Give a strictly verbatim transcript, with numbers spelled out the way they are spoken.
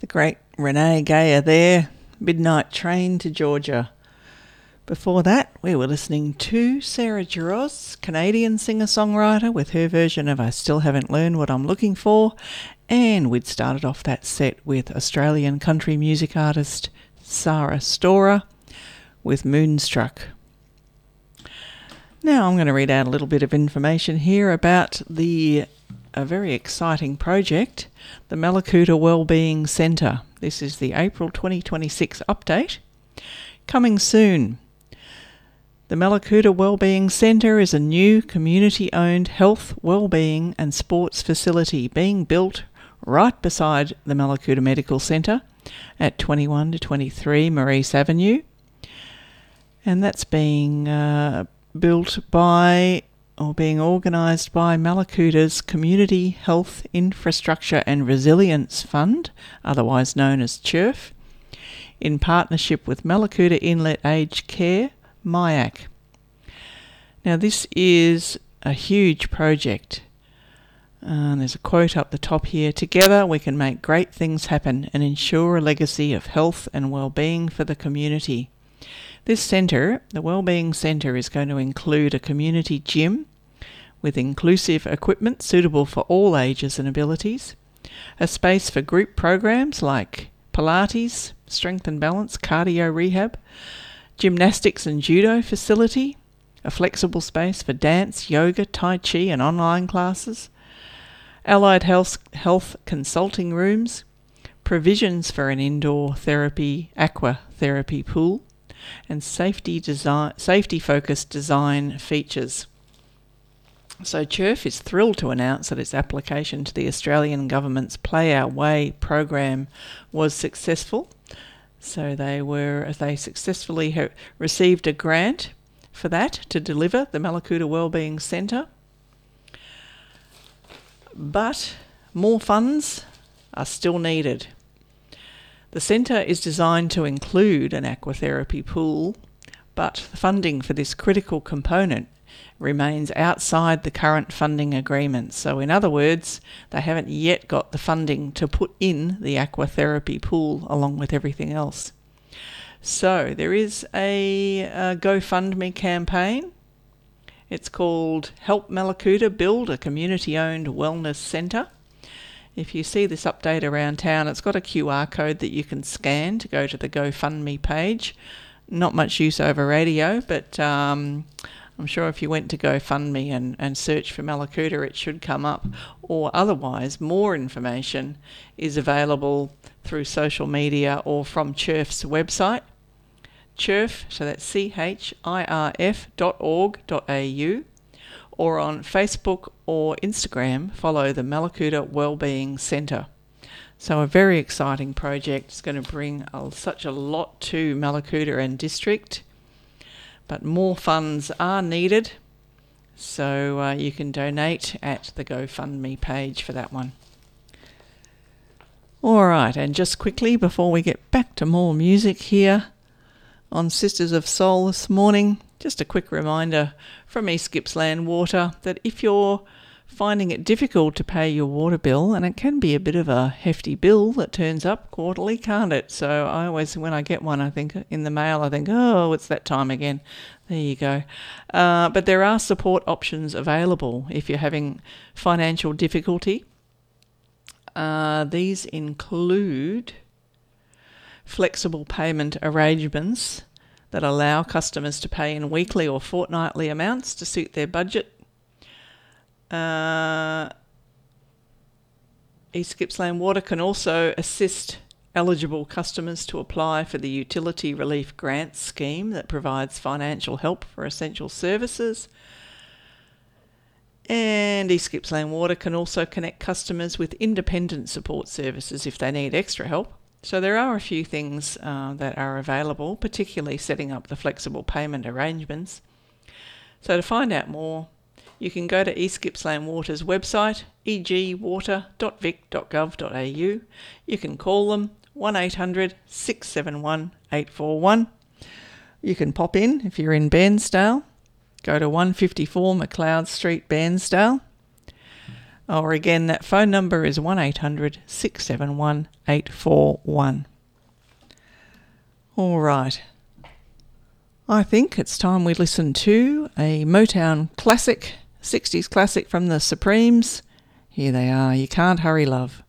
The great Renee Gayer there, Midnight Train to Georgia. Before that, we were listening to Sarah Jarosz, Canadian singer-songwriter, with her version of I Still Haven't Learned What I'm Looking For, and we'd started off that set with Australian country music artist Sarah Storer with Moonstruck. Now I'm going to read out a little bit of information here about the a very exciting project, the Mallacoota Wellbeing Centre. This is the April twenty twenty-six update. Coming soon. The Mallacoota Wellbeing Centre is a new community-owned health, wellbeing and sports facility being built right beside the Mallacoota Medical Centre at twenty-one to twenty-three Maurice Avenue. And that's being uh, built by or being organised by Mallacoota's Community Health Infrastructure and Resilience Fund, otherwise known as C H I R F, in partnership with Mallacoota Inlet Aged Care, M I A C. Now this is a huge project. Uh, there's a quote up the top here. Together we can make great things happen and ensure a legacy of health and well-being for the community. This centre, the Wellbeing Centre, is going to include a community gym with inclusive equipment suitable for all ages and abilities, a space for group programs like Pilates, strength and balance, cardio rehab, gymnastics and judo facility, a flexible space for dance, yoga, tai chi and online classes, allied health, health consulting rooms, provisions for an indoor therapy, aqua therapy pool, and safety design, safety-focused design features. So C H I R F is thrilled to announce that its application to the Australian Government's Play Our Way program was successful. So they were they successfully ha- received a grant for that to deliver the Mallacoota Wellbeing Centre. But more funds are still needed. The centre is designed to include an aquatherapy pool, but the funding for this critical component remains outside the current funding agreement. So in other words, they haven't yet got the funding to put in the aquatherapy pool along with everything else. So there is a, a GoFundMe campaign. It's called Help Mallacoota Build a Community-Owned Wellness Centre. If you see this update around town, it's got a Q R code that you can scan to go to the GoFundMe page. Not much use over radio, but um, I'm sure if you went to GoFundMe and, and search for Mallacoota, it should come up. Or otherwise, more information is available through social media or from C H I R F's website. C H I R F, so that's C H I R F dot org dot A U. Or on Facebook or Instagram, follow the Mallacoota Wellbeing Centre. So a very exciting project. It's going to bring a, such a lot to Mallacoota and district, but more funds are needed. So uh, you can donate at the GoFundMe page for that one. All right, and just quickly before we get back to more music here on Sisters of Soul this morning, just a quick reminder from East Gippsland Water that if you're finding it difficult to pay your water bill, and it can be a bit of a hefty bill that turns up quarterly, can't it? So I always, when I get one, I think in the mail, I think, oh, it's that time again. There you go. Uh, but there are support options available if you're having financial difficulty. Uh, these include flexible payment arrangements that allow customers to pay in weekly or fortnightly amounts to suit their budget. Uh, East Gippsland Water can also assist eligible customers to apply for the Utility Relief Grants Scheme that provides financial help for essential services. And East Gippsland Water can also connect customers with independent support services if they need extra help. So there are a few things uh, that are available, particularly setting up the flexible payment arrangements. So to find out more, you can go to East Gippsland Water's website, e g water dot vic dot gov dot a u. You can call them one eight hundred six seven one eight four one. You can pop in if you're in Bairnsdale. Go to one fifty-four McLeod Street, Bairnsdale. Or again, that phone number is one eight hundred six seven one eight four one. All right. I think it's time we listen to a Motown classic, sixties classic from the Supremes. Here they are, You Can't Hurry Love.